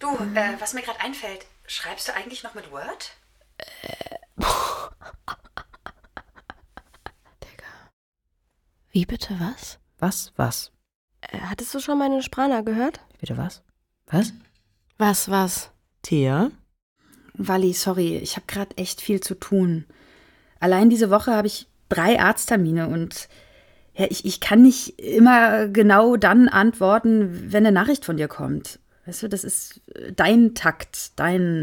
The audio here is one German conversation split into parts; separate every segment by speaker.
Speaker 1: was mir gerade einfällt, schreibst du eigentlich noch mit Word?
Speaker 2: Digga. Wie bitte, was?
Speaker 3: Was?
Speaker 2: Hattest du schon meine Sprana gehört?
Speaker 3: Bitte was? Was?
Speaker 2: Was?
Speaker 3: Thea?
Speaker 1: Walli, sorry, ich habe gerade echt viel zu tun. Allein diese Woche habe ich 3 Arzttermine und ja, ich kann nicht immer genau dann antworten, wenn eine Nachricht von dir kommt. Weißt du, das ist dein Takt,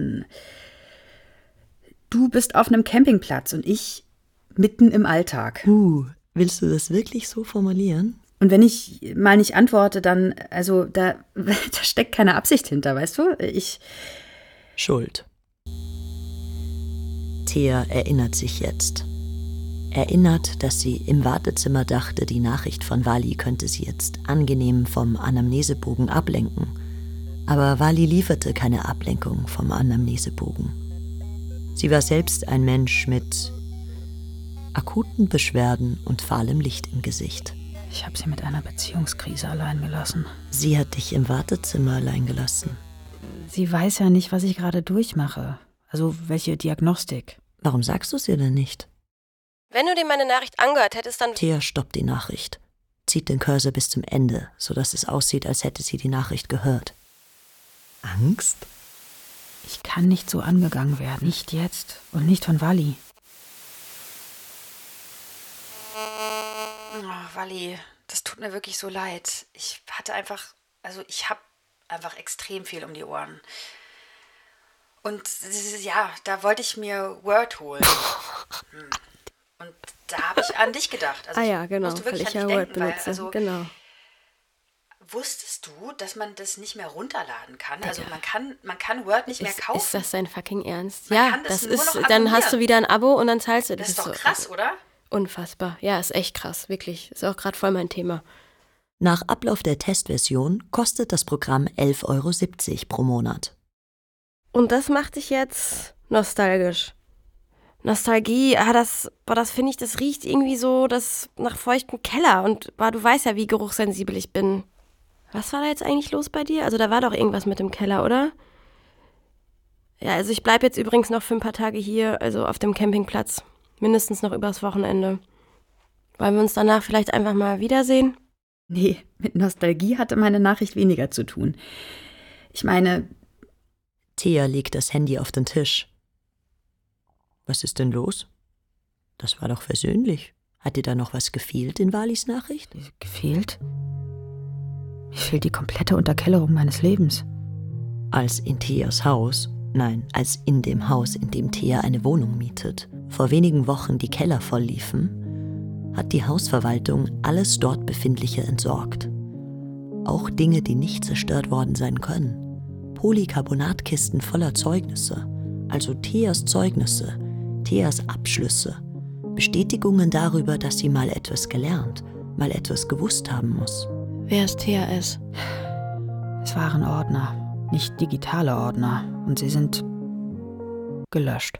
Speaker 1: Du bist auf einem Campingplatz und ich mitten im Alltag.
Speaker 3: Willst du das wirklich so formulieren?
Speaker 1: Und wenn ich mal nicht antworte, dann, also da steckt keine Absicht hinter, weißt du?
Speaker 3: Schuld. Thea erinnert sich jetzt. Erinnert, dass sie im Wartezimmer dachte, die Nachricht von Wally könnte sie jetzt angenehm vom Anamnesebogen ablenken. Aber Wally lieferte keine Ablenkung vom Anamnesebogen. Sie war selbst ein Mensch mit akuten Beschwerden und fahlem Licht im Gesicht.
Speaker 1: Ich habe sie mit einer Beziehungskrise allein gelassen.
Speaker 3: Sie hat dich im Wartezimmer allein gelassen.
Speaker 1: Sie weiß ja nicht, was ich gerade durchmache. Also welche Diagnostik.
Speaker 3: Warum sagst du es ihr denn nicht?
Speaker 2: Wenn du dir meine Nachricht angehört hättest, dann...
Speaker 3: Thea stoppt die Nachricht, zieht den Cursor bis zum Ende, sodass es aussieht, als hätte sie die Nachricht gehört. Angst?
Speaker 1: Ich kann nicht so angegangen werden. Nicht jetzt und nicht von Wally. Oh, Wally, das tut mir wirklich so leid. Ich habe einfach extrem viel um die Ohren. Und ja, da wollte ich mir Word holen. Und da habe ich an dich gedacht. Also
Speaker 2: ja, genau,
Speaker 1: musste wirklich
Speaker 2: weil ich
Speaker 1: an
Speaker 2: ja
Speaker 1: dich
Speaker 2: Word
Speaker 1: denken, weil,
Speaker 2: benutze. Genau.
Speaker 1: Wusstest du, dass man das nicht mehr runterladen kann? Also man kann Word nicht mehr kaufen.
Speaker 2: Ist das dein fucking Ernst?
Speaker 1: Man
Speaker 2: Ja,
Speaker 1: kann das
Speaker 2: das
Speaker 1: nur
Speaker 2: ist,
Speaker 1: noch
Speaker 2: dann hast
Speaker 1: abonnieren.
Speaker 2: du wieder ein Abo und dann zahlst du
Speaker 1: Das ist doch
Speaker 2: so
Speaker 1: krass, oder?
Speaker 2: Unfassbar. Ja, ist echt krass, wirklich. Ist auch gerade voll mein Thema.
Speaker 3: Nach Ablauf der Testversion kostet das Programm 11,70 € pro Monat.
Speaker 2: Und das macht dich jetzt nostalgisch. Nostalgie, das finde ich, das riecht irgendwie so nach feuchtem Keller. Und du weißt ja, wie geruchssensibel ich bin. Was war da jetzt eigentlich los bei dir? Also da war doch irgendwas mit dem Keller, oder? Ja, also ich bleibe jetzt übrigens noch für ein paar Tage hier, also auf dem Campingplatz. Mindestens noch übers Wochenende. Wollen wir uns danach vielleicht einfach mal wiedersehen?
Speaker 1: Nee, mit Nostalgie hatte meine Nachricht weniger zu tun. Ich meine...
Speaker 3: Thea legt das Handy auf den Tisch. Was ist denn los? Das war doch versöhnlich. Hat dir da noch was gefehlt in Walis Nachricht?
Speaker 1: Gefehlt? Mir fehlt die komplette Unterkellerung meines Lebens.
Speaker 3: Als in Theas Haus, als in dem Haus, in dem Thea eine Wohnung mietet, vor wenigen Wochen die Keller voll liefen, hat die Hausverwaltung alles dort Befindliche entsorgt. Auch Dinge, die nicht zerstört worden sein können. Polycarbonatkisten voller Zeugnisse, also Theas Zeugnisse, Theas Abschlüsse, Bestätigungen darüber, dass sie mal etwas gelernt, mal etwas gewusst haben muss.
Speaker 2: Wer ist THS?
Speaker 1: Es waren Ordner, nicht digitale Ordner, und sie sind gelöscht.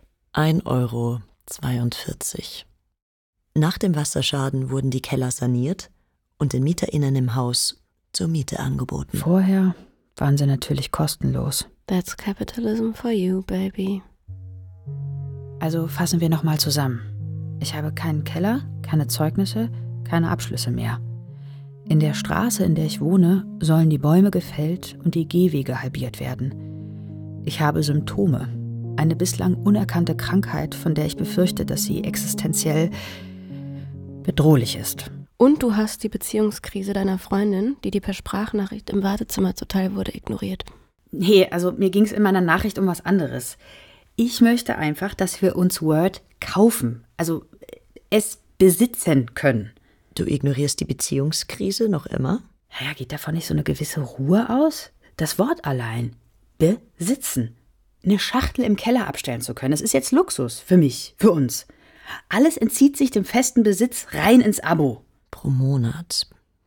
Speaker 3: 1,42 €. Nach dem Wasserschaden wurden die Keller saniert und den MieterInnen im Haus zur Miete angeboten.
Speaker 1: Vorher waren sie natürlich kostenlos.
Speaker 2: That's capitalism for you, baby.
Speaker 1: Also fassen wir nochmal zusammen. Ich habe keinen Keller, keine Zeugnisse, keine Abschlüsse mehr. In der Straße, in der ich wohne, sollen die Bäume gefällt und die Gehwege halbiert werden. Ich habe Symptome. Eine bislang unerkannte Krankheit, von der ich befürchte, dass sie existenziell bedrohlich ist.
Speaker 2: Und du hast die Beziehungskrise deiner Freundin, die dir per Sprachnachricht im Wartezimmer zuteil wurde, ignoriert.
Speaker 1: Nee, also mir ging es in meiner Nachricht um was anderes. Ich möchte einfach, dass wir uns Word kaufen, also es besitzen können.
Speaker 3: Du ignorierst die Beziehungskrise noch immer?
Speaker 1: Naja, geht davon nicht so eine gewisse Ruhe aus? Das Wort allein. Besitzen. Eine Schachtel im Keller abstellen zu können, das ist jetzt Luxus für mich, für uns. Alles entzieht sich dem festen Besitz rein ins Abo.
Speaker 3: Pro Monat.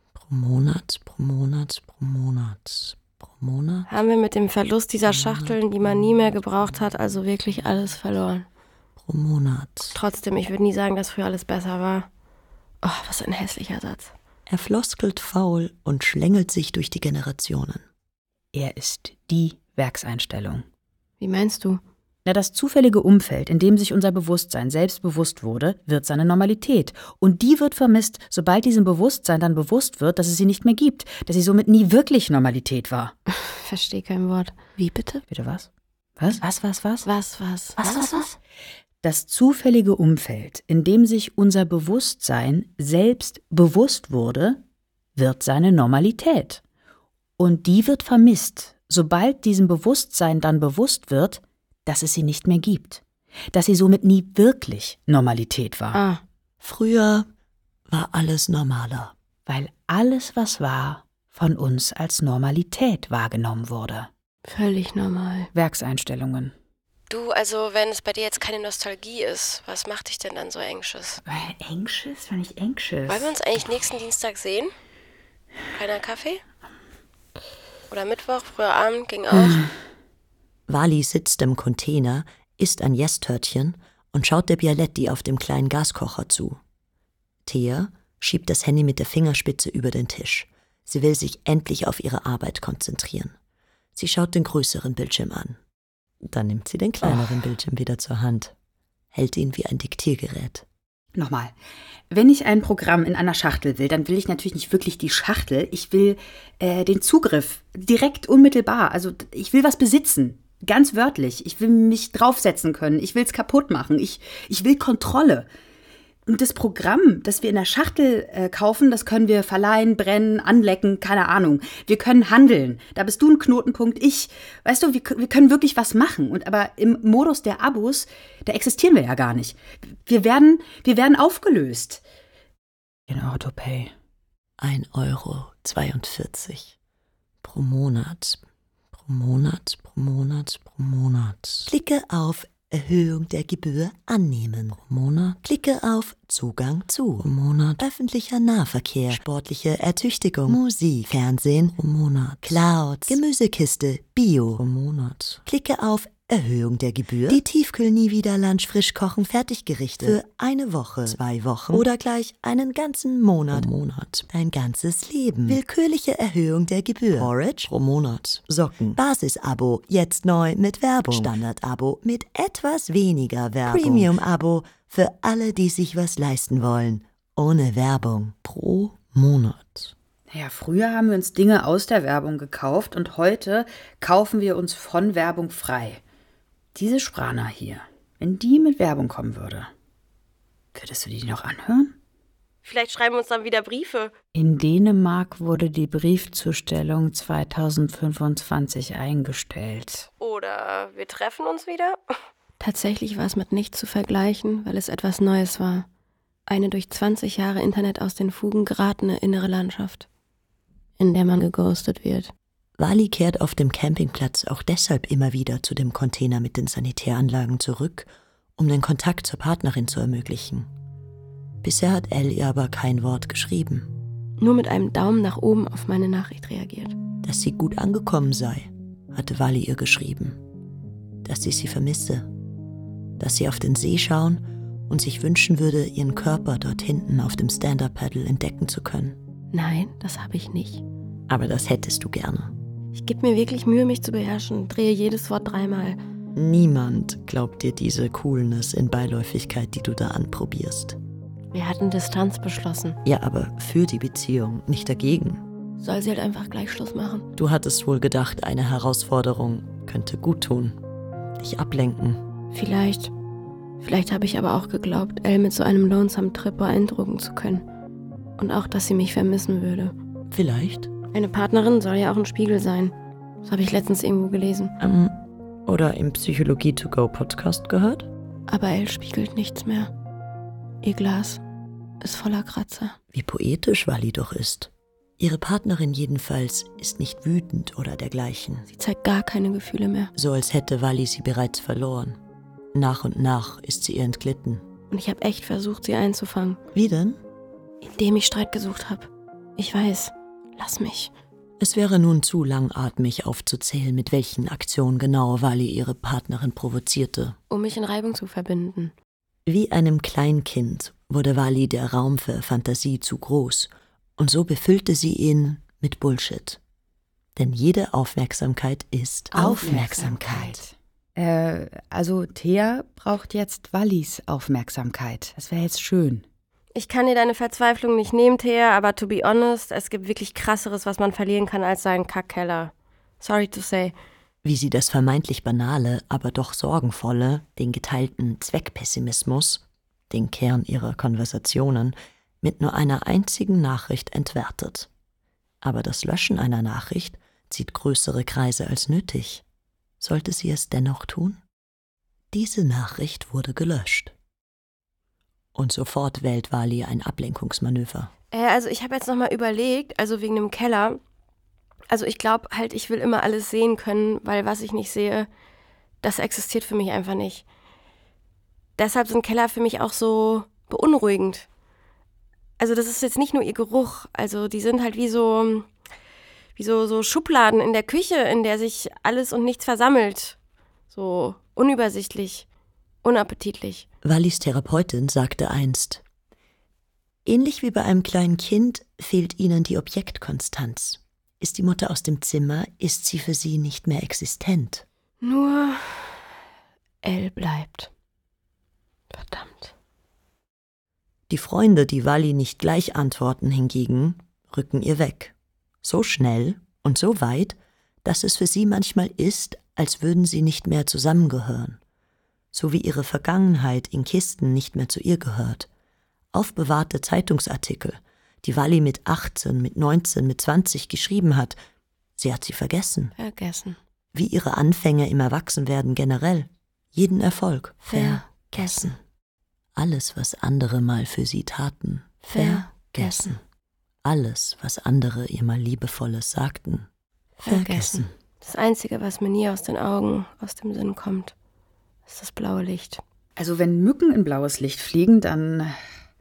Speaker 2: Haben wir mit dem Verlust dieser Schachteln, die man nie mehr gebraucht hat, also wirklich alles verloren.
Speaker 3: Pro Monat.
Speaker 2: Trotzdem, ich würde nie sagen, dass früher alles besser war. Oh, was ein hässlicher Satz.
Speaker 3: Er floskelt faul und schlängelt sich durch die Generationen.
Speaker 1: Er ist die Werkseinstellung.
Speaker 2: Wie meinst du?
Speaker 1: Na, das zufällige Umfeld, in dem sich unser Bewusstsein selbst bewusst wurde, wird seine Normalität. Und die wird vermisst, sobald diesem Bewusstsein dann bewusst wird, dass es sie nicht mehr gibt, dass sie somit nie wirklich Normalität war.
Speaker 2: Verstehe kein Wort. Wie bitte?
Speaker 1: Bitte was? Was?
Speaker 2: Was?
Speaker 1: Das zufällige Umfeld, in dem sich unser Bewusstsein selbst bewusst wurde, wird seine Normalität. Und die wird vermisst, sobald diesem Bewusstsein dann bewusst wird, dass es sie nicht mehr gibt. Dass sie somit nie wirklich Normalität war.
Speaker 3: Früher war alles normaler.
Speaker 1: Weil alles, was war, von uns als Normalität wahrgenommen wurde.
Speaker 2: Völlig normal.
Speaker 1: Werkseinstellungen.
Speaker 2: Du, also wenn es bei dir jetzt keine Nostalgie ist, was macht dich denn dann so anxious?
Speaker 1: Anxious? War nicht anxious.
Speaker 2: Wollen wir uns eigentlich nächsten Dienstag sehen? Kleiner Kaffee? Oder Mittwoch, früher Abend, ging auch.
Speaker 3: Wally sitzt im Container, isst ein Yes-Törtchen und schaut der Bialetti auf dem kleinen Gaskocher zu. Thea schiebt das Handy mit der Fingerspitze über den Tisch. Sie will sich endlich auf ihre Arbeit konzentrieren. Sie schaut den größeren Bildschirm an. Dann nimmt sie den kleineren Bildschirm wieder zur Hand, hält ihn wie ein Diktiergerät.
Speaker 1: Nochmal. Wenn ich ein Programm in einer Schachtel will, dann will ich natürlich nicht wirklich die Schachtel. Ich will den Zugriff direkt unmittelbar. Also ich will was besitzen. Ganz wörtlich. Ich will mich draufsetzen können. Ich will es kaputt machen. Ich will Kontrolle. Und das Programm, das wir in der Schachtel kaufen, das können wir verleihen, brennen, anlecken, keine Ahnung. Wir können handeln. Da bist du ein Knotenpunkt, ich. Weißt du, wir können wirklich was machen. Aber im Modus der Abos, da existieren wir ja gar nicht. Wir werden aufgelöst. In Autopay.
Speaker 3: 1,42 € pro Monat. Pro Monat. Klicke auf Erhöhung der Gebühr annehmen. Pro Monat. Klicke auf Zugang zu. Pro Monat. Öffentlicher Nahverkehr. Sportliche Ertüchtigung. Musik. Fernsehen. Pro Monat. Clouds. Gemüsekiste. Bio. Pro Monat. Klicke auf Erhöhung der Gebühr. Die Tiefkühl nie wieder Lunch frisch kochen Fertiggerichte. Für eine Woche, 2 Wochen oder gleich einen ganzen Monat. Pro Monat. Dein ganzes Leben. Willkürliche Erhöhung der Gebühr. Porridge pro Monat. Socken. Basisabo. Jetzt neu mit Werbung. Standardabo mit etwas weniger Werbung. Premium-Abo für alle, die sich was leisten wollen. Ohne Werbung. Pro Monat.
Speaker 1: Naja, früher haben wir uns Dinge aus der Werbung gekauft und heute kaufen wir uns von Werbung frei. Diese Sprana hier, wenn die mit Werbung kommen würde, würdest du die noch anhören?
Speaker 2: Vielleicht schreiben wir uns dann wieder Briefe.
Speaker 1: In Dänemark wurde die Briefzustellung 2025 eingestellt.
Speaker 2: Oder wir treffen uns wieder?
Speaker 4: Tatsächlich war es mit nichts zu vergleichen, weil es etwas Neues war. Eine durch 20 Jahre Internet aus den Fugen geratene innere Landschaft, in der man geghostet wird.
Speaker 3: Wally kehrt auf dem Campingplatz auch deshalb immer wieder zu dem Container mit den Sanitäranlagen zurück, um den Kontakt zur Partnerin zu ermöglichen. Bisher hat Elle ihr aber kein Wort geschrieben.
Speaker 4: Nur mit einem Daumen nach oben auf meine Nachricht reagiert.
Speaker 3: Dass sie gut angekommen sei, hatte Wally ihr geschrieben. Dass sie vermisse. Dass sie auf den See schauen und sich wünschen würde, ihren Körper dort hinten auf dem Stand-Up-Paddle entdecken zu können.
Speaker 4: Nein, das habe ich nicht.
Speaker 3: Aber das hättest du gerne.
Speaker 4: Ich gebe mir wirklich Mühe, mich zu beherrschen, drehe jedes Wort 3-mal.
Speaker 3: Niemand glaubt dir diese Coolness in Beiläufigkeit, die du da anprobierst.
Speaker 4: Wir hatten Distanz beschlossen.
Speaker 3: Ja, aber für die Beziehung, nicht dagegen.
Speaker 4: Soll sie halt einfach gleich Schluss machen?
Speaker 3: Du hattest wohl gedacht, eine Herausforderung könnte gut tun. Dich ablenken.
Speaker 4: Vielleicht habe ich aber auch geglaubt, Elle mit so einem lonesome Trip beeindrucken zu können. Und auch, dass sie mich vermissen würde.
Speaker 3: Vielleicht.
Speaker 4: Eine Partnerin soll ja auch ein Spiegel sein. Das habe ich letztens irgendwo gelesen.
Speaker 3: Oder im Psychologie-to-go-Podcast gehört?
Speaker 4: Aber Elle spiegelt nichts mehr. Ihr Glas ist voller Kratzer.
Speaker 3: Wie poetisch Wally doch ist. Ihre Partnerin jedenfalls ist nicht wütend oder dergleichen.
Speaker 4: Sie zeigt gar keine Gefühle mehr.
Speaker 3: So als hätte Wally sie bereits verloren. Nach und nach ist sie ihr entglitten.
Speaker 4: Und ich habe echt versucht, sie einzufangen.
Speaker 3: Wie denn?
Speaker 4: Indem ich Streit gesucht habe. Ich weiß. Lass mich.
Speaker 3: Es wäre nun zu langatmig aufzuzählen, mit welchen Aktionen genau Wally ihre Partnerin provozierte.
Speaker 4: Um mich in Reibung zu verbinden.
Speaker 3: Wie einem Kleinkind wurde Wally der Raum für Fantasie zu groß und so befüllte sie ihn mit Bullshit. Denn jede Aufmerksamkeit ist
Speaker 1: Aufmerksamkeit. Also Thea braucht jetzt Wallis Aufmerksamkeit. Das wäre jetzt schön.
Speaker 2: Ich kann dir deine Verzweiflung nicht nehmen, Thea, aber to be honest, es gibt wirklich Krasseres, was man verlieren kann als seinen Kackkeller. Sorry to say.
Speaker 3: Wie sie das vermeintlich Banale, aber doch Sorgenvolle, den geteilten Zweckpessimismus, den Kern ihrer Konversationen, mit nur einer einzigen Nachricht entwertet. Aber das Löschen einer Nachricht zieht größere Kreise als nötig. Sollte sie es dennoch tun? Diese Nachricht wurde gelöscht. Und sofort wählt Wally ein Ablenkungsmanöver.
Speaker 2: Also ich habe jetzt nochmal überlegt, also wegen dem Keller. Also ich glaube halt, ich will immer alles sehen können, weil was ich nicht sehe, das existiert für mich einfach nicht. Deshalb sind Keller für mich auch so beunruhigend. Also das ist jetzt nicht nur ihr Geruch, also die sind halt wie so Schubladen in der Küche, in der sich alles und nichts versammelt. So unübersichtlich, unappetitlich.
Speaker 3: Wallys Therapeutin sagte einst: Ähnlich wie bei einem kleinen Kind fehlt ihnen die Objektkonstanz. Ist die Mutter aus dem Zimmer, ist sie für sie nicht mehr existent.
Speaker 2: Nur Elle bleibt. Verdammt.
Speaker 3: Die Freunde, die Wally nicht gleich antworten hingegen, rücken ihr weg. So schnell und so weit, dass es für sie manchmal ist, als würden sie nicht mehr zusammengehören. So wie ihre Vergangenheit in Kisten nicht mehr zu ihr gehört. Aufbewahrte Zeitungsartikel, die Wally mit 18, mit 19, mit 20 geschrieben hat, sie hat sie vergessen.
Speaker 2: Vergessen.
Speaker 3: Wie ihre Anfänge im Erwachsenwerden generell. Jeden Erfolg.
Speaker 2: Vergessen.
Speaker 3: Alles, was andere mal für sie taten. Vergessen. Alles, was andere ihr mal Liebevolles sagten. Vergessen.
Speaker 2: Das Einzige, was mir nie aus den Augen, aus dem Sinn kommt, ist das blaue Licht.
Speaker 1: Also wenn Mücken in blaues Licht fliegen, dann...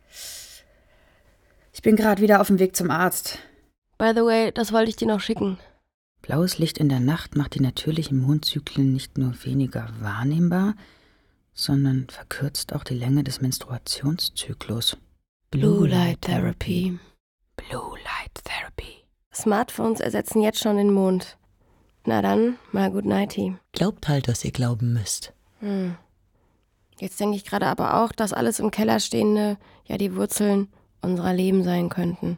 Speaker 1: Ich bin gerade wieder auf dem Weg zum Arzt.
Speaker 2: By the way, das wollte ich dir noch schicken.
Speaker 1: Blaues Licht in der Nacht macht die natürlichen Mondzyklen nicht nur weniger wahrnehmbar, sondern verkürzt auch die Länge des Menstruationszyklus.
Speaker 2: Blue Light Therapy.
Speaker 1: Blue Light Therapy.
Speaker 2: Smartphones ersetzen jetzt schon den Mond. Na dann, mal good nighty.
Speaker 3: Glaubt halt, was ihr glauben müsst.
Speaker 2: Jetzt denke ich gerade aber auch, dass alles im Keller Stehende ja die Wurzeln unserer Leben sein könnten.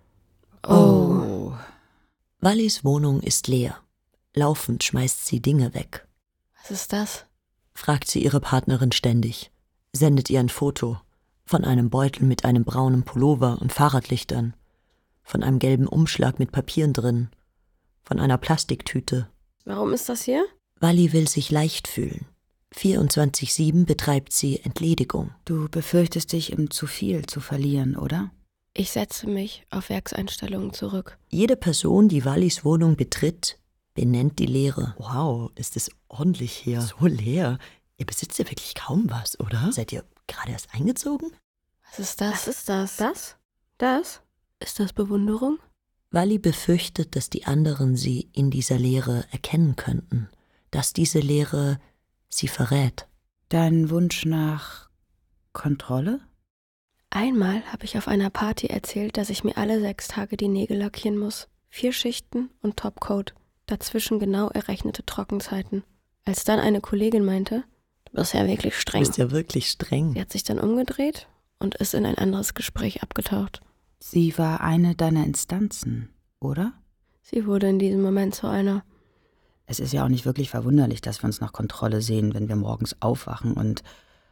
Speaker 1: Oh.
Speaker 3: Wallys Wohnung ist leer. Laufend schmeißt sie Dinge weg.
Speaker 2: Was ist das?
Speaker 3: Fragt sie ihre Partnerin ständig. Sendet ihr ein Foto. Von einem Beutel mit einem braunen Pullover und Fahrradlichtern. Von einem gelben Umschlag mit Papieren drin. Von einer Plastiktüte.
Speaker 2: Warum ist das hier?
Speaker 3: Wally will sich leicht fühlen. 24/7 betreibt sie Entledigung.
Speaker 1: Du befürchtest dich im zu viel zu verlieren, oder?
Speaker 2: Ich setze mich auf Werkseinstellungen zurück.
Speaker 3: Jede Person, die Wallys Wohnung betritt, benennt die Leere. Wow, ist es ordentlich hier. So leer. Ihr besitzt ja wirklich kaum was, oder? Seid ihr gerade erst eingezogen?
Speaker 2: Was ist das? Was ist das? Das? Das? Ist das Bewunderung?
Speaker 3: Wally befürchtet, dass die anderen sie in dieser Leere erkennen könnten. Dass diese Leere sie verrät.
Speaker 1: Dein Wunsch nach Kontrolle?
Speaker 2: Einmal habe ich auf einer Party erzählt, dass ich mir alle 6 Tage die Nägel lackieren muss. 4 Schichten und Topcoat. Dazwischen genau errechnete Trockenzeiten. Als dann eine Kollegin meinte, du bist ja wirklich streng.
Speaker 3: Du bist ja wirklich streng.
Speaker 2: Sie hat sich dann umgedreht und ist in ein anderes Gespräch abgetaucht.
Speaker 1: Sie war eine deiner Instanzen, oder?
Speaker 2: Sie wurde in diesem Moment zu einer.
Speaker 1: Es ist ja auch nicht wirklich verwunderlich, dass wir uns nach Kontrolle sehen, wenn wir morgens aufwachen und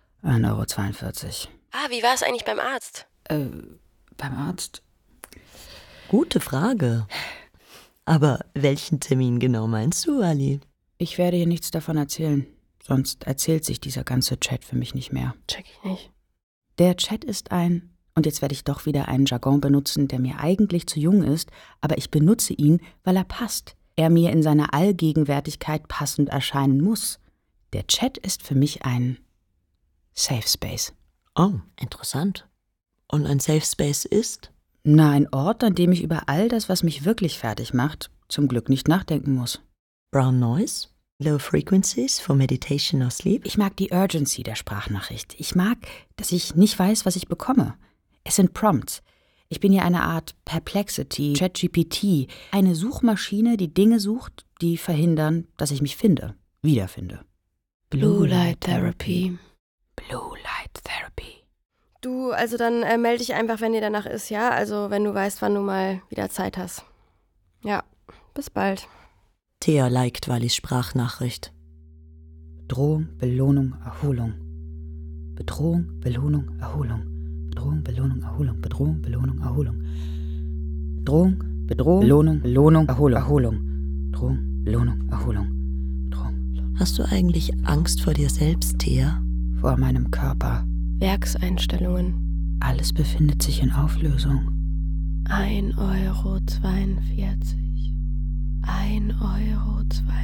Speaker 1: 1,42 €.
Speaker 2: Wie war es eigentlich beim Arzt?
Speaker 1: Beim Arzt?
Speaker 3: Gute Frage. Aber welchen Termin genau meinst du, Ali?
Speaker 1: Ich werde hier nichts davon erzählen. Sonst erzählt sich dieser ganze Chat für mich nicht mehr.
Speaker 2: Check ich nicht.
Speaker 1: Der Chat ist und jetzt werde ich doch wieder einen Jargon benutzen, der mir eigentlich zu jung ist, aber ich benutze ihn, weil er passt. Er mir in seiner Allgegenwärtigkeit passend erscheinen muss. Der Chat ist für mich ein Safe Space.
Speaker 3: Oh, interessant. Und ein Safe Space ist?
Speaker 1: Na, ein Ort, an dem ich über all das, was mich wirklich fertig macht, zum Glück nicht nachdenken muss.
Speaker 3: Brown Noise? Low Frequencies for Meditation or Sleep?
Speaker 1: Ich mag die Urgency der Sprachnachricht. Ich mag, dass ich nicht weiß, was ich bekomme. Es sind Prompts. Ich bin ja eine Art Perplexity, ChatGPT, eine Suchmaschine, die Dinge sucht, die verhindern, dass ich mich wiederfinde.
Speaker 4: Blue Light Therapy.
Speaker 1: Blue Light Therapy.
Speaker 2: Du, also dann melde dich einfach, wenn dir danach ist, ja? Also wenn du weißt, wann du mal wieder Zeit hast. Ja, bis bald.
Speaker 3: Thea liked Wallis Sprachnachricht.
Speaker 1: Bedrohung, Belohnung, Erholung. Bedrohung, Belohnung, Erholung. Bedrohung, Belohnung, Erholung. Bedrohung, Belohnung, Erholung. Bedrohung, Belohnung, Erholung. Bedrohung, Belohnung, Erholung. Bedrohung.
Speaker 3: Hast du eigentlich Angst vor dir selbst, Thea?
Speaker 1: Vor meinem Körper.
Speaker 2: Werkseinstellungen.
Speaker 1: Alles befindet sich in Auflösung.
Speaker 4: 1,42 Euro. 1,42 Euro.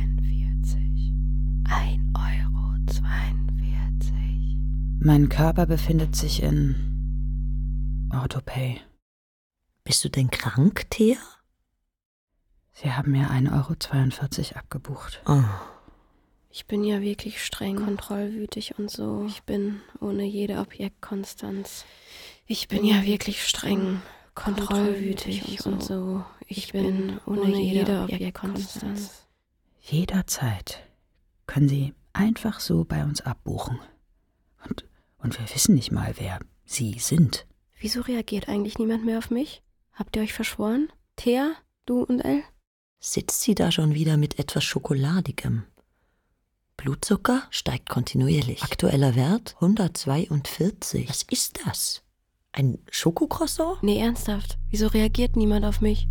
Speaker 4: 1,42 Euro.
Speaker 1: Mein Körper befindet sich in Autopay.
Speaker 3: Bist du denn krank, Thea?
Speaker 1: Sie haben mir 1,42 Euro abgebucht.
Speaker 3: Oh.
Speaker 4: Ich bin ja wirklich streng, kontrollwütig und so. Ich bin ohne jede Objektkonstanz. Ich bin ja wirklich streng, kontrollwütig und so. Ich bin ohne jede Objektkonstanz.
Speaker 1: Jederzeit können Sie einfach so bei uns abbuchen. Und wir wissen nicht mal, wer Sie sind.
Speaker 4: Wieso reagiert eigentlich niemand mehr auf mich? Habt ihr euch verschworen? Thea, du und Elle?
Speaker 3: Sitzt sie da schon wieder mit etwas Schokoladigem? Blutzucker steigt kontinuierlich. Aktueller Wert 142. Was ist das? Ein Schokocroissant?
Speaker 4: Nee, ernsthaft. Wieso reagiert niemand auf mich?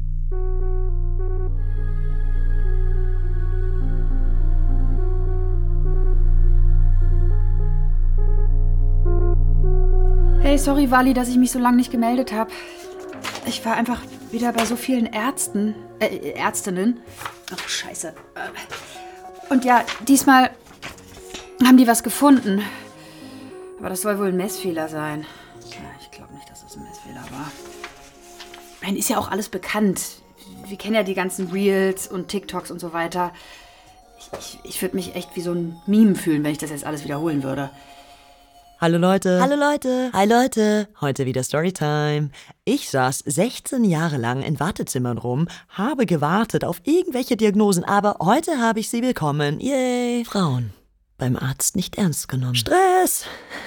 Speaker 1: Hey, sorry, Wally, dass ich mich so lange nicht gemeldet habe. Ich war einfach wieder bei so vielen Ärztinnen. Ach, scheiße. Und ja, diesmal haben die was gefunden. Aber das soll wohl ein Messfehler sein. Ja, ich glaube nicht, dass es ein Messfehler war. Ich meine, ist ja auch alles bekannt. Wir kennen ja die ganzen Reels und TikToks und so weiter. Ich würde mich echt wie so ein Meme fühlen, wenn ich das jetzt alles wiederholen würde.
Speaker 3: Hallo Leute. Hallo Leute. Hi Leute. Heute wieder Storytime. Ich saß 16 Jahre lang in Wartezimmern rum, habe gewartet auf irgendwelche Diagnosen, aber heute habe ich sie bekommen. Yay. Frauen. Beim Arzt nicht ernst genommen. Stress.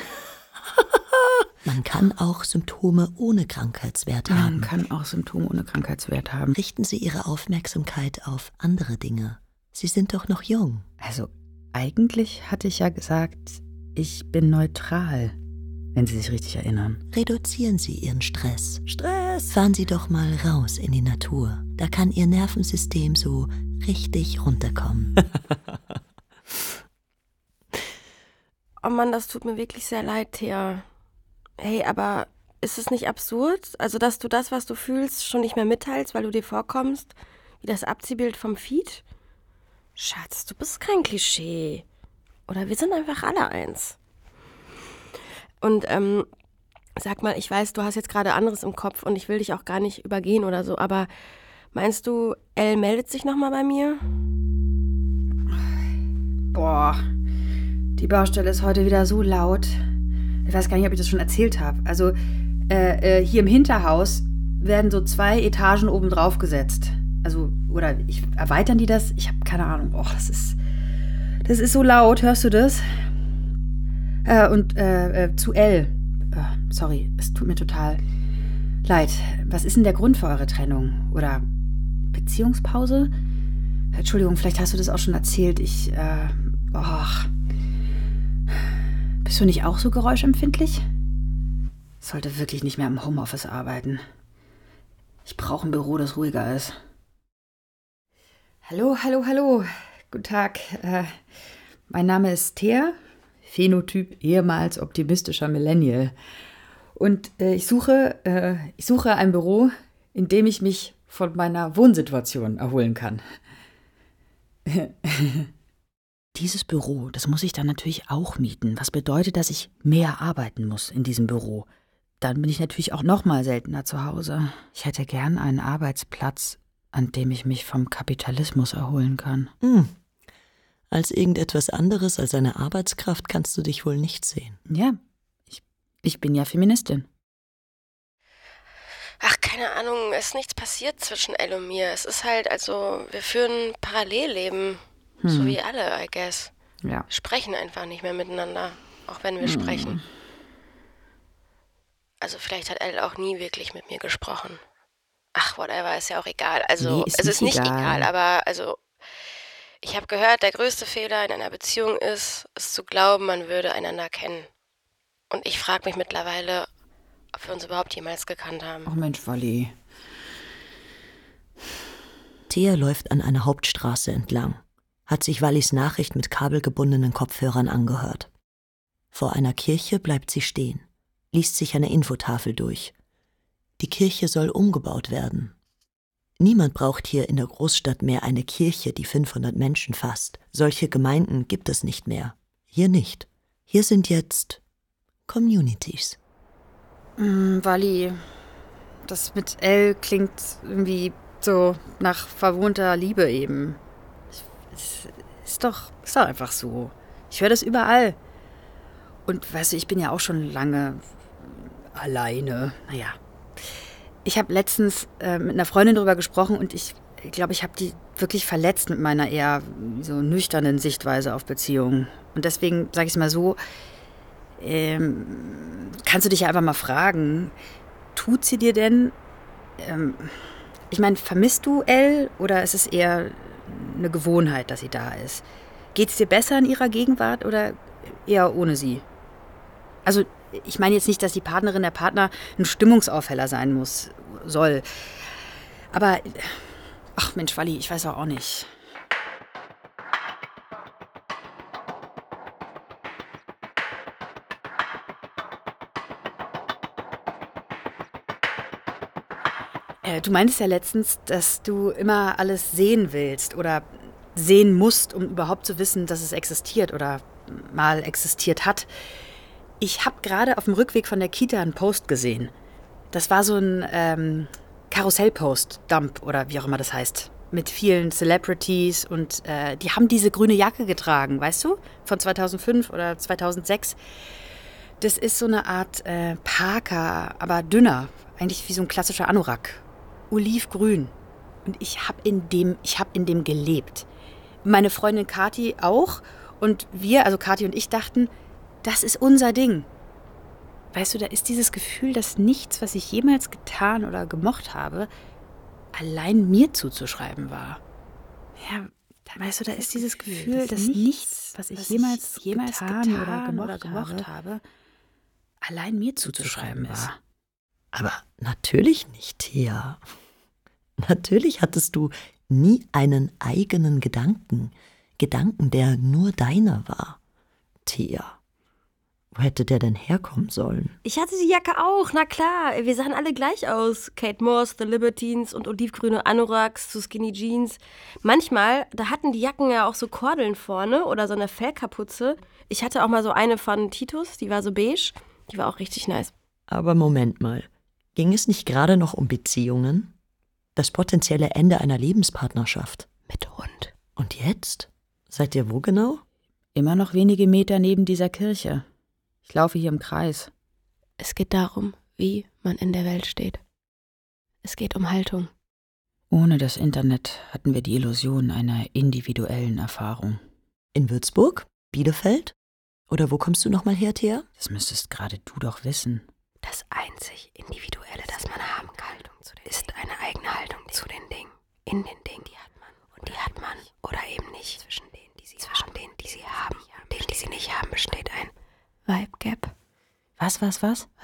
Speaker 3: Man kann auch Symptome ohne Krankheitswert haben. Richten Sie Ihre Aufmerksamkeit auf andere Dinge. Sie sind doch noch jung.
Speaker 1: Also, eigentlich hatte ich ja gesagt, ich bin neutral, wenn Sie sich richtig erinnern.
Speaker 3: Reduzieren Sie Ihren Stress. Fahren Sie doch mal raus in die Natur. Da kann Ihr Nervensystem so richtig runterkommen.
Speaker 2: Oh Mann, das tut mir wirklich sehr leid, Thea. Hey, aber ist es nicht absurd? Also, dass du das, was du fühlst, schon nicht mehr mitteilst, weil du dir vorkommst wie das Abziehbild vom Feed? Schatz, du bist kein Klischee. Oder wir sind einfach alle eins. Und sag mal, ich weiß, du hast jetzt gerade anderes im Kopf und ich will dich auch gar nicht übergehen oder so, aber meinst du, Elle meldet sich nochmal bei mir?
Speaker 1: Boah, die Baustelle ist heute wieder so laut. Ich weiß gar nicht, ob ich das schon erzählt habe. Also, hier im Hinterhaus werden so 2 Etagen oben drauf gesetzt. Also, erweitern die das? Ich habe keine Ahnung. Och, das ist so laut. Hörst du das? Zu Elle. Sorry, es tut mir total leid. Was ist denn der Grund für eure Trennung? Oder Beziehungspause? Entschuldigung, vielleicht hast du das auch schon erzählt. Bist du nicht auch so geräuschempfindlich? Ich sollte wirklich nicht mehr im Homeoffice arbeiten. Ich brauche ein Büro, das ruhiger ist. Hallo. Guten Tag. Mein Name ist Thea, Phänotyp ehemals optimistischer Millennial. Und ich suche ein Büro, in dem ich mich von meiner Wohnsituation erholen kann. Dieses Büro, das muss ich dann natürlich auch mieten, was bedeutet, dass ich mehr arbeiten muss in diesem Büro. Dann bin ich natürlich auch noch mal seltener zu Hause. Ich hätte gern einen Arbeitsplatz, an dem ich mich vom Kapitalismus erholen kann.
Speaker 3: Als irgendetwas anderes als eine Arbeitskraft kannst du dich wohl nicht sehen.
Speaker 1: Ja, ich bin ja Feministin.
Speaker 2: Ach, keine Ahnung, es ist nichts passiert zwischen Elle und mir. Es ist halt, also, wir führen Parallelleben. So wie alle, I guess.
Speaker 1: Ja.
Speaker 2: Sprechen einfach nicht mehr miteinander, auch wenn wir sprechen. Also vielleicht hat Elle auch nie wirklich mit mir gesprochen. Ach, whatever, ist ja auch egal. Also,
Speaker 1: Nee, ist
Speaker 2: es ist
Speaker 1: nicht
Speaker 2: nicht
Speaker 1: egal.
Speaker 2: egal, aber also, ich habe gehört, der größte Fehler in einer Beziehung ist, es zu glauben, man würde einander kennen. Und ich frage mich mittlerweile, ob wir uns überhaupt jemals gekannt haben.
Speaker 1: Ach Mensch, Wally.
Speaker 3: Thea läuft an einer Hauptstraße entlang, hat sich Wallys Nachricht mit kabelgebundenen Kopfhörern angehört. Vor einer Kirche bleibt sie stehen, liest sich eine Infotafel durch. Die Kirche soll umgebaut werden. Niemand braucht hier in der Großstadt mehr eine Kirche, die 500 Menschen fasst. Solche Gemeinden gibt es nicht mehr. Hier nicht. Hier sind jetzt Communities.
Speaker 1: Wally, das mit Elle klingt irgendwie so nach verwohnter Liebe eben. Es ist doch einfach so. Ich höre das überall. Und weißt du, ich bin ja auch schon lange alleine. Naja. Ich habe letztens mit einer Freundin drüber gesprochen und ich glaube, ich habe die wirklich verletzt mit meiner eher so nüchternen Sichtweise auf Beziehungen. Und deswegen sage ich es mal so, kannst du dich ja einfach mal fragen, tut sie dir denn, ich meine, vermisst du Elle oder ist es eher eine Gewohnheit, dass sie da ist? Geht es dir besser in ihrer Gegenwart oder eher ohne sie? Also ich meine jetzt nicht, dass die Partnerin der Partner ein Stimmungsaufheller sein soll. Aber, ach Mensch, Wally, ich weiß auch nicht. Du meintest ja letztens, dass du immer alles sehen willst oder sehen musst, um überhaupt zu wissen, dass es existiert oder mal existiert hat. Ich habe gerade auf dem Rückweg von der Kita einen Post gesehen. Das war so ein Karussell-Post, Dump oder wie auch immer das heißt. Mit vielen Celebrities und die haben diese grüne Jacke getragen, weißt du? Von 2005 oder 2006. Das ist so eine Art Parker, aber dünner. Eigentlich wie so ein klassischer Anorak. Olivgrün. Und ich hab in dem gelebt. Meine Freundin Kathi auch. Und wir, also Kathi und ich, dachten, das ist unser Ding. Weißt du, da ist dieses Gefühl, dass nichts, was ich jemals getan oder gemocht habe, allein mir zuzuschreiben war. Ja, weißt du, da ist dieses Gefühl, dass nichts, was ich jemals getan oder gemocht habe, allein mir zuzuschreiben war.
Speaker 3: Aber natürlich nicht, Thea. Natürlich hattest du nie einen eigenen Gedanken, der nur deiner war. Thea. Wo hätte der denn herkommen sollen?
Speaker 2: Ich hatte die Jacke auch, na klar. Wir sahen alle gleich aus. Kate Moss, The Libertines und olivgrüne Anoraks zu Skinny Jeans. Manchmal, da hatten die Jacken ja auch so Kordeln vorne oder so eine Fellkapuze. Ich hatte auch mal so eine von Titus, die war so beige. Die war auch richtig nice.
Speaker 3: Aber Moment mal. Ging es nicht gerade noch um Beziehungen? Das potenzielle Ende einer Lebenspartnerschaft?
Speaker 2: Mit Hund.
Speaker 3: Und jetzt? Seid ihr wo genau?
Speaker 1: Immer noch wenige Meter neben dieser Kirche. Ich laufe hier im Kreis.
Speaker 4: Es geht darum, wie man in der Welt steht. Es geht um Haltung.
Speaker 1: Ohne das Internet hatten wir die Illusion einer individuellen Erfahrung.
Speaker 3: In Würzburg? Bielefeld? Oder wo kommst du nochmal her, Thea?
Speaker 1: Das müsstest gerade du doch wissen.
Speaker 4: Das einzig Individuelle, das man haben kann, ist eine eigene Haltung zu den Dingen. In den Dingen, die hat man. Und die hat man oder eben nicht. Zwischen denen, die sie haben, denen, die sie nicht haben, besteht ein Vibe Gap.
Speaker 1: Was?
Speaker 4: Was?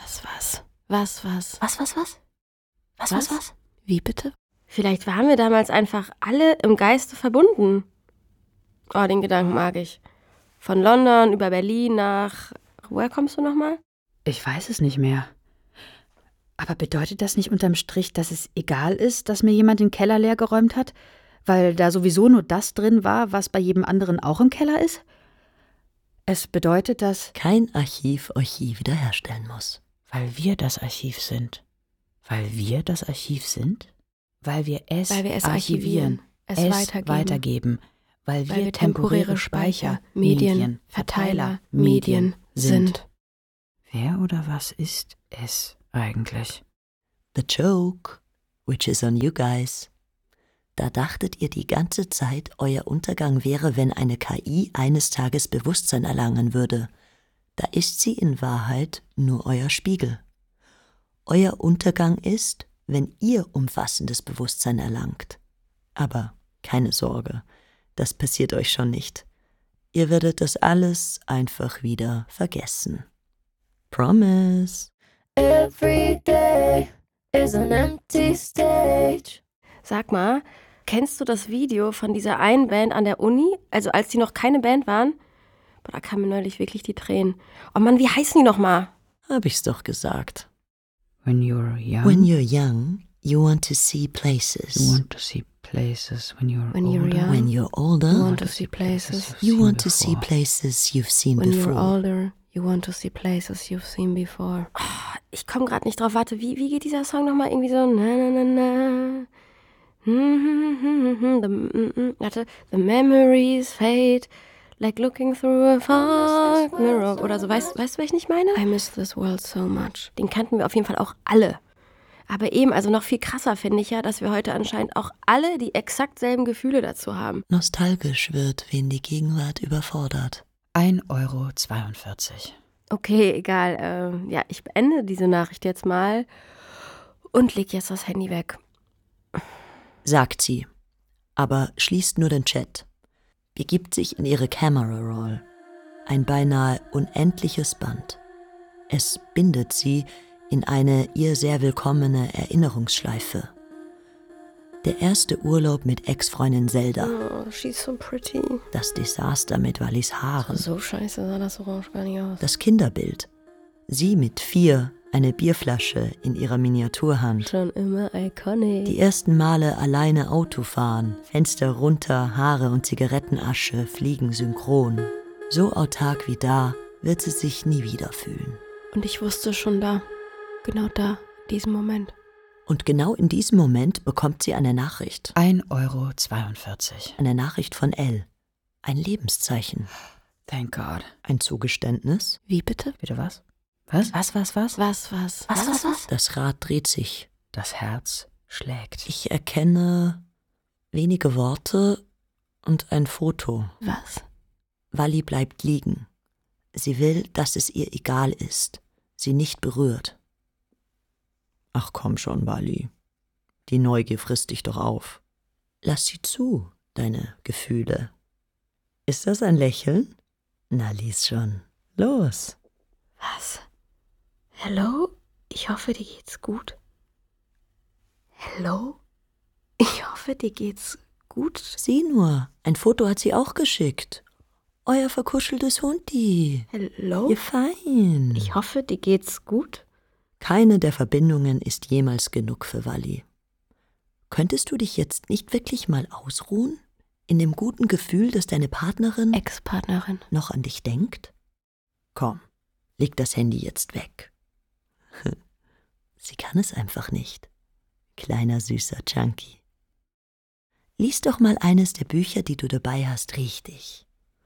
Speaker 4: Wie bitte?
Speaker 2: Vielleicht waren wir damals einfach alle im Geiste verbunden. Oh, den Gedanken mag ich. Von London über Berlin nach... Woher kommst du nochmal?
Speaker 1: Ich weiß es nicht mehr. Aber bedeutet das nicht unterm Strich, dass es egal ist, dass mir jemand den Keller leer geräumt hat? Weil da sowieso nur das drin war, was bei jedem anderen auch im Keller ist? Es bedeutet, dass...
Speaker 3: Kein Archiv euch je wiederherstellen muss.
Speaker 1: Weil wir das Archiv sind. Weil wir das Archiv sind? Weil wir es archivieren, es weitergeben. Weil wir temporäre Speicher, Medien, Verteiler, Medien sind. Wer oder was ist es eigentlich?
Speaker 3: The joke, which is on you guys. Da dachtet ihr die ganze Zeit, euer Untergang wäre, wenn eine KI eines Tages Bewusstsein erlangen würde. Da ist sie in Wahrheit nur euer Spiegel. Euer Untergang ist, wenn ihr umfassendes Bewusstsein erlangt. Aber keine Sorge, das passiert euch schon nicht. Ihr werdet das alles einfach wieder vergessen. Promise.
Speaker 4: Every day is an empty stage.
Speaker 2: Sag mal, kennst du das Video von dieser einen Band an der Uni? Also als die noch keine Band waren? Boah, da kamen mir neulich wirklich die Tränen. Oh Mann, wie heißen die nochmal?
Speaker 3: Hab ich's doch gesagt.
Speaker 1: When you're young,
Speaker 3: When you're young, you want to see places.
Speaker 1: you want to see places. When you're
Speaker 2: When you're
Speaker 1: older,
Speaker 2: young,
Speaker 3: When you're older,
Speaker 2: you want to see places.
Speaker 3: you want to see places you've seen
Speaker 2: When
Speaker 3: before.
Speaker 2: you're older, you want to see places you've seen before. Oh, ich komme gerade nicht drauf. Warte, wie geht dieser Song nochmal? Irgendwie so na na na na. Warte, the memories fade like looking through a fog mirror oder so. Weißt du, was ich nicht meine?
Speaker 4: I miss this world so much.
Speaker 2: Den kannten wir auf jeden Fall auch alle. Aber eben, also noch viel krasser finde ich ja, dass wir heute anscheinend auch alle die exakt selben Gefühle dazu haben.
Speaker 3: Nostalgisch wird, wen die Gegenwart überfordert.
Speaker 1: 1,42 €.
Speaker 2: Okay, egal. Ja, ich beende diese Nachricht jetzt mal und leg jetzt das Handy weg.
Speaker 3: Sagt sie, aber schließt nur den Chat, begibt sich in ihre Camera Roll, ein beinahe unendliches Band. Es bindet sie in eine ihr sehr willkommene Erinnerungsschleife. Der erste Urlaub mit Ex-Freundin Zelda,
Speaker 2: Oh, she's so pretty.
Speaker 3: das Desaster mit Wallis Haaren,
Speaker 2: So scheiße sah das Orange gar nicht aus.
Speaker 3: das Kinderbild, sie mit 4, eine Bierflasche in ihrer Miniaturhand.
Speaker 2: Schon immer iconic.
Speaker 3: Die ersten Male alleine Auto fahren, Fenster runter, Haare und Zigarettenasche fliegen synchron. So autark wie da wird sie sich nie wieder fühlen.
Speaker 4: Und ich wusste schon genau da, diesen Moment.
Speaker 3: Und genau in diesem Moment bekommt sie eine Nachricht.
Speaker 1: 1,42 €.
Speaker 3: Eine Nachricht von Elle. Ein Lebenszeichen.
Speaker 1: Thank God.
Speaker 3: Ein Zugeständnis.
Speaker 4: Wie bitte?
Speaker 1: Bitte was? Was?
Speaker 4: Was?
Speaker 3: Das Rad dreht sich.
Speaker 1: Das Herz schlägt.
Speaker 3: Ich erkenne wenige Worte und ein Foto.
Speaker 4: Was?
Speaker 3: Walli bleibt liegen. Sie will, dass es ihr egal ist, sie nicht berührt. Ach komm schon, Walli. Die Neugier frisst dich doch auf. Lass sie zu, deine Gefühle. Ist das ein Lächeln? Na, lies schon. Los.
Speaker 4: Was? Hello? Ich hoffe, dir geht's gut. Hello? Ich hoffe, dir geht's gut.
Speaker 3: Sieh nur, ein Foto hat sie auch geschickt. Euer verkuscheltes Hundi.
Speaker 4: Hello?
Speaker 3: Ihr fein.
Speaker 4: Ich hoffe, dir geht's gut.
Speaker 3: Keine der Verbindungen ist jemals genug für Walli. Könntest du dich jetzt nicht wirklich mal ausruhen? In dem guten Gefühl, dass deine Partnerin
Speaker 4: Ex-Partnerin.
Speaker 3: noch an dich denkt? Komm, leg das Handy jetzt weg. Sie kann es einfach nicht. Kleiner süßer Junkie. Lies doch mal eines der Bücher, die du dabei hast, richtig.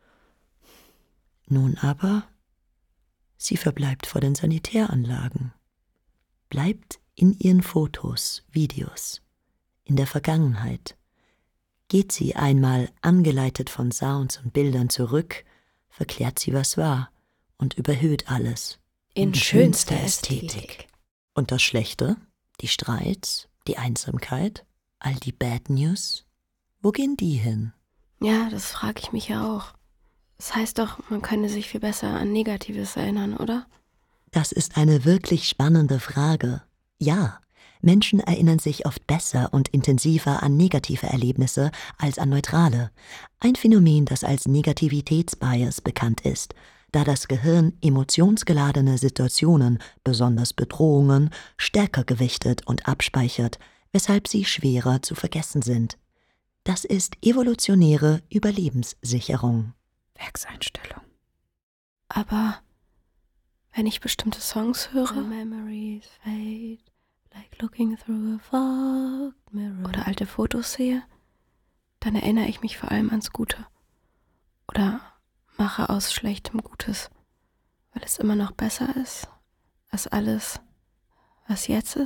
Speaker 3: Nun aber, sie verbleibt vor den Sanitäranlagen. Bleibt in ihren Fotos, Videos, in der Vergangenheit. Geht sie einmal angeleitet von Sounds und Bildern zurück, verklärt sie, was war und überhöht alles.
Speaker 4: In schönster Ästhetik.
Speaker 3: Und das Schlechte, die Streits, die Einsamkeit, all die Bad News, wo gehen die hin?
Speaker 4: Ja, das frage ich mich ja auch. Das heißt doch, man könne sich viel besser an Negatives erinnern, oder?
Speaker 3: Das ist eine wirklich spannende Frage. Ja, Menschen erinnern sich oft besser und intensiver an negative Erlebnisse als an neutrale. Ein Phänomen, das als Negativitätsbias bekannt ist, da das Gehirn emotionsgeladene Situationen, besonders Bedrohungen, stärker gewichtet und abspeichert, weshalb sie schwerer zu vergessen sind. Das ist evolutionäre Überlebenssicherung.
Speaker 1: Werkseinstellung.
Speaker 4: Aber wenn ich bestimmte Songs höre
Speaker 2: Memories fade like looking through a fog mirror.
Speaker 4: oder alte Fotos sehe, dann erinnere ich mich vor allem ans Gute. Oder mache aus Schlechtem Gutes, weil es immer noch besser ist als alles, was jetzt ist.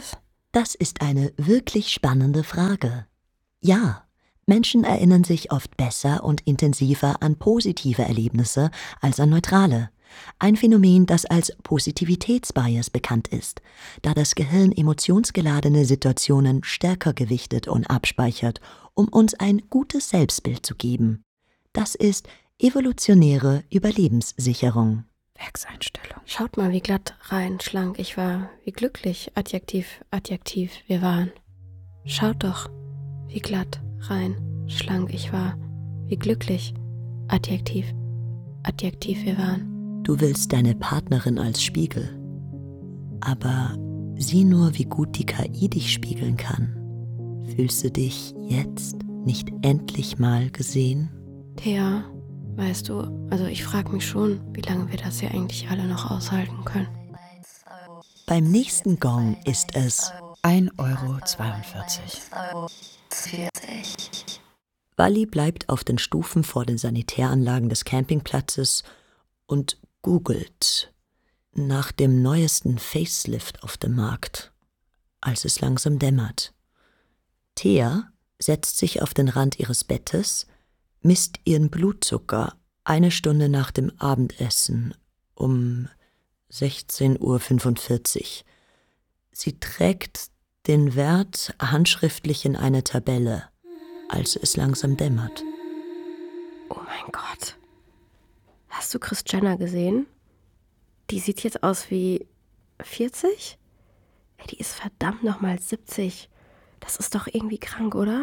Speaker 3: Das ist eine wirklich spannende Frage. Ja, Menschen erinnern sich oft besser und intensiver an positive Erlebnisse als an neutrale. Ein Phänomen, das als Positivitätsbias bekannt ist, da das Gehirn emotionsgeladene Situationen stärker gewichtet und abspeichert, um uns ein gutes Selbstbild zu geben. Das ist evolutionäre Überlebenssicherung.
Speaker 1: Werkseinstellung.
Speaker 4: Schaut mal, wie glatt, rein, schlank ich war. Wie glücklich, Adjektiv, Adjektiv, wir waren. Schaut doch, wie glatt, rein, schlank ich war. Wie glücklich, Adjektiv, Adjektiv, wir waren.
Speaker 3: Du willst deine Partnerin als Spiegel. Aber sieh nur, wie gut die KI dich spiegeln kann. Fühlst du dich jetzt nicht endlich mal gesehen?
Speaker 4: Thea, weißt du, also ich frage mich schon, wie lange wir das hier eigentlich alle noch aushalten können.
Speaker 3: Beim nächsten Gong ist es
Speaker 1: 1,42 Euro.
Speaker 3: Wally bleibt auf den Stufen vor den Sanitäranlagen des Campingplatzes und googelt nach dem neuesten Facelift auf dem Markt, als es langsam dämmert. Thea setzt sich auf den Rand ihres Bettes, misst ihren Blutzucker 1 Stunde nach dem Abendessen um 16:45 Uhr. Sie trägt den Wert handschriftlich in eine Tabelle, als es langsam dämmert.
Speaker 2: Oh mein Gott. Hast du Kris Jenner gesehen? Die sieht jetzt aus wie 40? Ey, die ist verdammt nochmal 70. Das ist doch irgendwie krank, oder?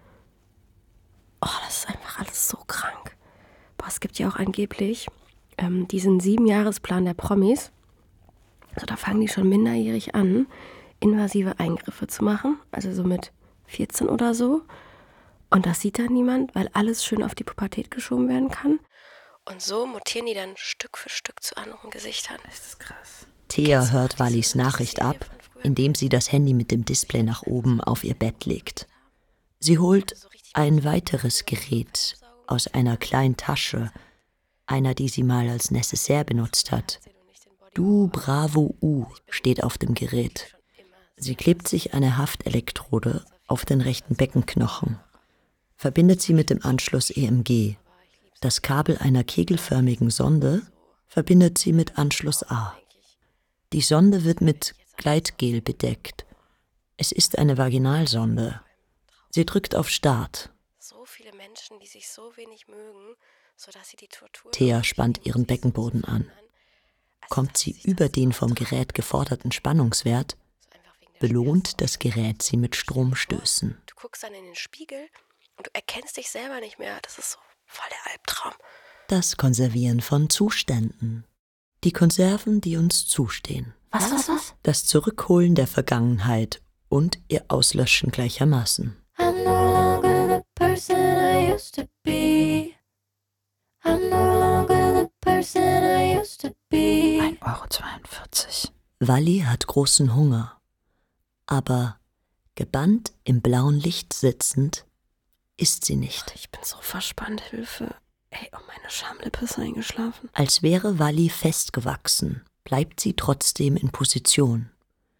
Speaker 2: Oh, das ist einfach alles so krank. Boah, es gibt ja auch angeblich diesen 7-Jahresplan der Promis. Also da fangen die schon minderjährig an, invasive Eingriffe zu machen. Also so mit 14 oder so. Und das sieht dann niemand, weil alles schön auf die Pubertät geschoben werden kann. Und so mutieren die dann Stück für Stück zu anderen Gesichtern. Das ist krass.
Speaker 3: Thea hört Wallys Nachricht ab, indem sie das Handy mit dem Display nach oben auf ihr Bett legt. Sie holt ein weiteres Gerät aus einer kleinen Tasche, einer, die sie mal als Necessaire benutzt hat. Du Bravo U steht auf dem Gerät. Sie klebt sich eine Haftelektrode auf den rechten Beckenknochen, verbindet sie mit dem Anschluss EMG. Das Kabel einer kegelförmigen Sonde verbindet sie mit Anschluss A. Die Sonde wird mit Gleitgel bedeckt. Es ist eine Vaginalsonde. Sie drückt auf Start.
Speaker 2: So viele Menschen, die sich so wenig mögen, sodass sie die Tortur...
Speaker 3: Thea spannt ihren Beckenboden an. Kommt sie über den vom Gerät geforderten Spannungswert, belohnt das Gerät sie mit Stromstößen.
Speaker 2: Du guckst dann in den Spiegel und du erkennst dich selber nicht mehr. Das ist so voll der Albtraum.
Speaker 3: Das Konservieren von Zuständen. Die Konserven, die uns zustehen.
Speaker 2: Was?
Speaker 3: Das Zurückholen der Vergangenheit und ihr Auslöschen gleichermaßen.
Speaker 5: I'm no longer the person I used to be. I'm no longer the person I used to be.
Speaker 1: 1,42 Euro.
Speaker 3: Wally hat großen Hunger. Aber gebannt im blauen Licht sitzend, isst sie nicht.
Speaker 4: Ich bin so verspannt, Hilfe. Ey, oh, meine Schamlippe ist eingeschlafen.
Speaker 3: Als wäre Wally festgewachsen, bleibt sie trotzdem in Position,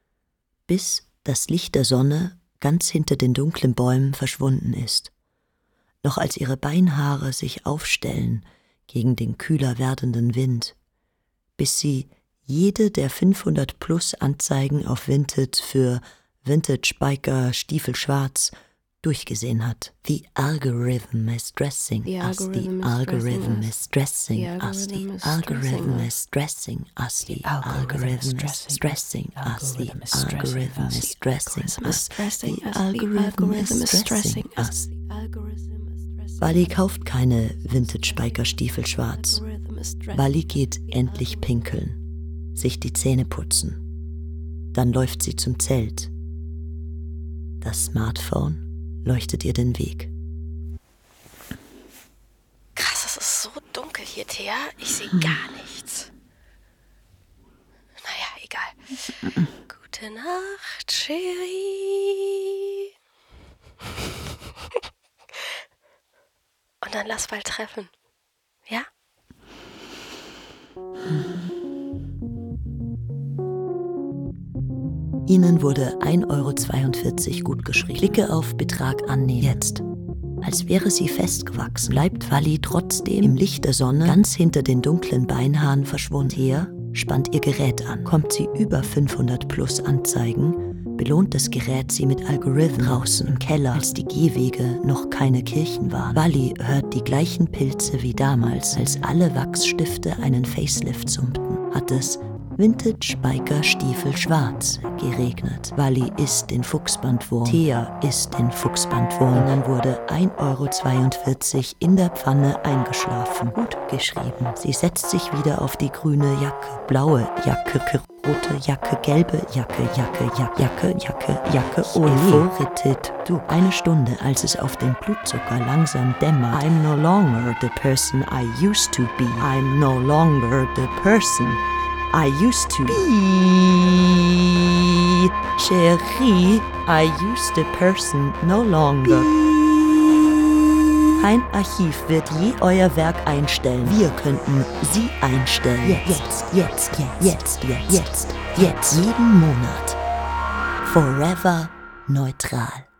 Speaker 3: bis das Licht der Sonne ganz hinter den dunklen Bäumen verschwunden ist. Noch als ihre Beinhaare sich aufstellen gegen den kühler werdenden Wind, bis sie jede der 500+ Anzeigen auf Vinted für Vintage Biker Stiefel schwarz durchgesehen hat. The algorithm is dressing us. The algorithm is dressing us. The algorithm is dressing us. The algorithm is dressing us. The algorithm is dressing us. The algorithm is dressing us. Wally kauft keine Vintage Biker Stiefel schwarz. Wally geht endlich pinkeln, sich die Zähne putzen. Dann läuft sie zum Zelt. Das Smartphone leuchtet ihr den Weg.
Speaker 2: Krass, es ist so dunkel hier, Thea. Ich sehe gar nichts. Naja, egal. Gute Nacht, Cherie. Und dann lass bald treffen. Ja?
Speaker 3: Ihnen wurde 1,42 € gutgeschrieben. Klicke auf Betrag annehmen. Jetzt. Als wäre sie festgewachsen, bleibt Wally trotzdem im Licht der Sonne ganz hinter den dunklen Beinhaaren verschwunden. Thea spannt ihr Gerät an. Kommt sie über 500 plus Anzeigen, belohnt das Gerät sie mit Algorithmen draußen im Keller, als die Gehwege noch keine Kirchen waren. Wally hört die gleichen Pilze wie damals, als alle Wachsstifte einen Facelift summten. Hat es Vintage Biker Stiefel schwarz geregnet. Wally isst den Fuchsbandwurm. Thea isst den Fuchsbandwurm. Und dann wurde 1,42 € in der Pfanne eingeschlafen. Gut geschrieben. Sie setzt sich wieder auf die grüne Jacke. Blaue Jacke, rote Jacke, gelbe Jacke, Jacke, Euphoritit. Du, 1 Stunde, als es auf den Blutzucker langsam dämmert. I'm no longer the person I used to be. I'm no longer the person I used to be. Chérie, I used the person no longer. Kein Archiv wird je euer Werk einstellen. Wir könnten sie einstellen. Jetzt. Jeden Monat. Forever neutral.